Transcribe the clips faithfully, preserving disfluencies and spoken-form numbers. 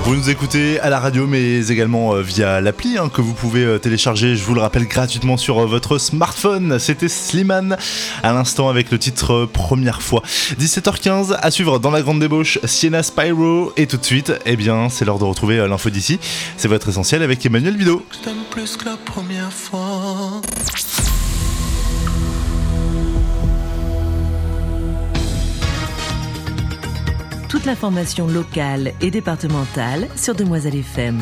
Vous nous écoutez à la radio mais également euh, via l'appli hein, que vous pouvez euh, télécharger, je vous le rappelle, gratuitement sur euh, votre smartphone. C'était Slimane à l'instant avec le titre euh, Première fois. dix-sept heures quinze à suivre dans la grande débauche, Sienna Spyro, et tout de suite, eh bien c'est l'heure de retrouver euh, l'info d'ici. C'est votre essentiel avec Emmanuel Vidot. Je t'aime plus que la première fois. Toute l'information locale et départementale sur Demoiselle F M.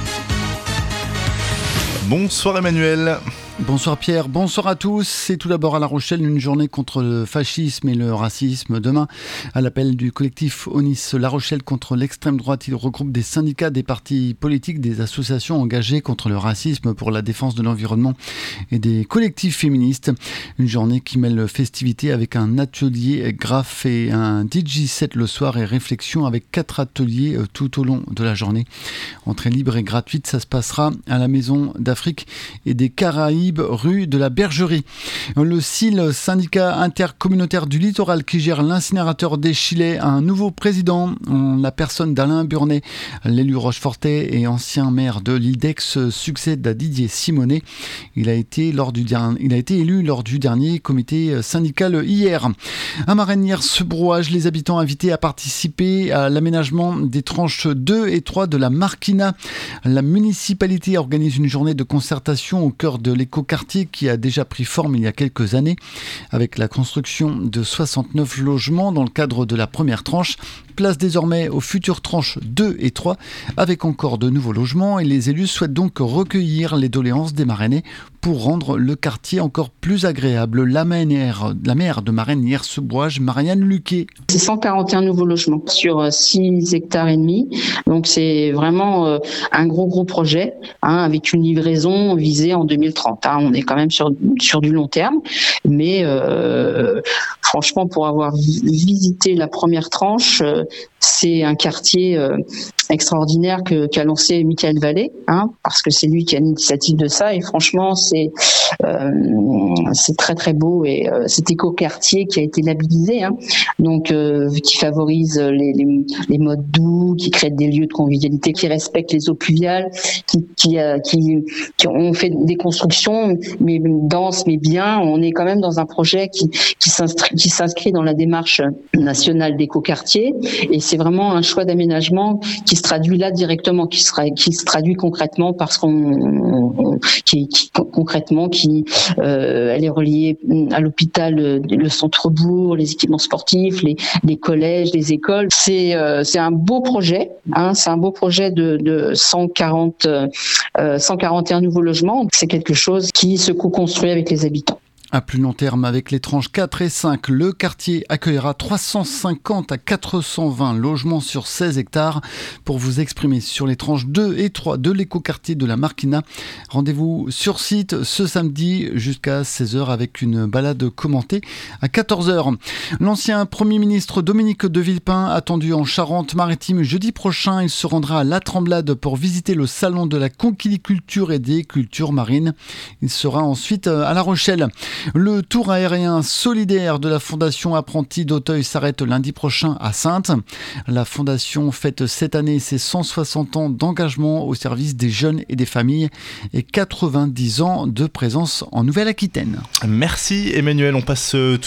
Bonsoir Emmanuel. Bonsoir Pierre, bonsoir à tous. C'est tout d'abord à La Rochelle une journée contre le fascisme et le racisme. Demain, à l'appel du collectif Onis La Rochelle contre l'extrême droite, il regroupe des syndicats, des partis politiques, des associations engagées contre le racisme pour la défense de l'environnement et des collectifs féministes. Une journée qui mêle festivité avec un atelier graphe et un D J set le soir et réflexion avec quatre ateliers tout au long de la journée. Entrée libre et gratuite, ça se passera à la Maison d'Afrique et des Caraïbes, rue de la Bergerie. Le S I L, syndicat intercommunautaire du littoral qui gère l'incinérateur des Chilets, a un nouveau président, en la personne d'Alain Burnet. L'élu rochefortais et ancien maire de l'île d'Aix succède à Didier Simonet. Il a été, lors du dernier, il a été élu lors du dernier comité syndical hier. À Maranières-ce-Brouage, les habitants invités à participer à l'aménagement des tranches deux et trois de la Marquina. La municipalité organise une journée de concertation au cœur de l'économie quartier qui a déjà pris forme il y a quelques années avec la construction de soixante-neuf logements dans le cadre de la première tranche. Place désormais aux futures tranches deux et trois avec encore de nouveaux logements et les élus souhaitent donc recueillir les doléances des Marais pour rendre le quartier encore plus agréable. La maire, la maire de Maranières-ce-Brouage, Marianne Luquet. C'est cent quarante et un nouveaux logements sur six hectares et demi. Donc c'est vraiment un gros gros projet hein, avec une livraison visée en deux mille trente. Hein. On est quand même sur, sur du long terme. Mais euh, franchement, pour avoir visité la première tranche, euh, c'est un quartier euh, extraordinaire que, qu'a lancé Michael Vallée, hein, parce que c'est lui qui a l'initiative de ça. Et franchement, c'est euh, c'est très très beau et euh, cet éco-quartier qui a été labellisé, hein, donc euh, qui favorise les, les, les modes doux, qui crée des lieux de convivialité, qui respectent les eaux pluviales, qui qui, euh, qui, qui ont fait des constructions mais denses mais bien. On est quand même dans un projet qui qui s'inscrit, qui s'inscrit dans la démarche nationale d'éco-quartier et c'est vraiment un choix d'aménagement qui se traduit là directement, qui sera qui se traduit concrètement parce qu'on on, qui, qui concrètement qui euh, elle est reliée à l'hôpital, le centre-bourg, les équipements sportifs, les les collèges, les écoles. C'est euh, c'est un beau projet, hein, c'est un beau projet de de cent quarante euh, cent quarante et un nouveaux logements. C'est quelque chose qui se co-construit avec les habitants. À plus long terme, avec les tranches quatre et cinq, le quartier accueillera trois cent cinquante à quatre cent vingt logements sur seize hectares. Pour vous exprimer sur les tranches deux et trois de l'écoquartier de la Marquina, rendez-vous sur site ce samedi jusqu'à seize heures avec une balade commentée à quatorze heures. L'ancien Premier ministre Dominique de Villepin, attendu en Charente-Maritime jeudi prochain, il se rendra à La Tremblade pour visiter le salon de la conchiliculture et des cultures marines. Il sera ensuite à La Rochelle. Le tour aérien solidaire de la Fondation Apprentis d'Auteuil s'arrête lundi prochain à Saintes. La Fondation fête cette année ses cent soixante ans d'engagement au service des jeunes et des familles et quatre-vingt-dix ans de présence en Nouvelle-Aquitaine. Merci Emmanuel, on passe tout